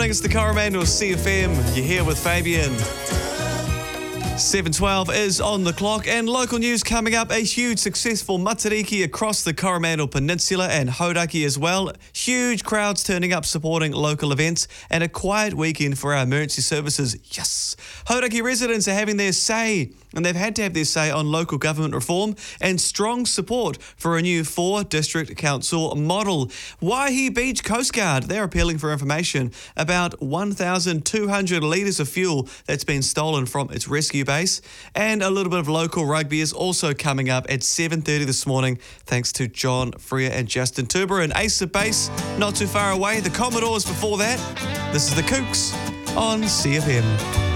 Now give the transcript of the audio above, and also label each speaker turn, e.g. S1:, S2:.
S1: It's the Coromandel CFM. You're here with Fabian. 7:12 is on the clock, and local news coming up. A huge successful Matariki across the Coromandel Peninsula and Hauraki as well. Huge crowds turning up supporting local events, and a quiet weekend for our emergency services. Yes! Hauraki residents are having their say, and they've had to have their say on local government reform and strong support for a new 4-district council model. Waihi Beach Coast Guard, they're appealing for information about 1,200 litres of fuel that's been stolen from its rescue base. And a little bit of local rugby is also coming up at 7:30 this morning, thanks to John Freer and Justin Turber. And Ace of Base, not too far away. The Commodores before that. This is the Kooks on CFM.